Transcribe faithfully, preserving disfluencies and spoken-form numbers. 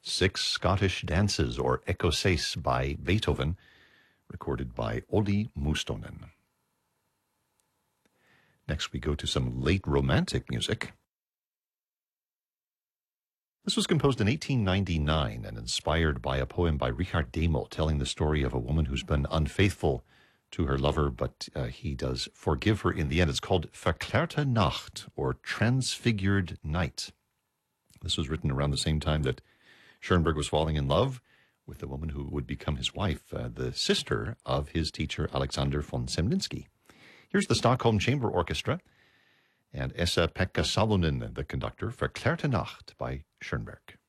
Six Scottish Dances, or Écossaise, by Beethoven, recorded by Olli Mustonen. Next we go to some late Romantic music. This was composed in eighteen ninety-nine and inspired by a poem by Richard Demel telling the story of a woman who's been unfaithful to her lover, but uh, he does forgive her in the end. It's called Verklärte Nacht, or Transfigured Night. This was written around the same time that Schoenberg was falling in love with the woman who would become his wife, uh, the sister of his teacher Alexander von Semlinsky. Here's the Stockholm Chamber Orchestra and Esa-Pekka Salonen, the conductor, Verklärte Nacht by Schoenberg.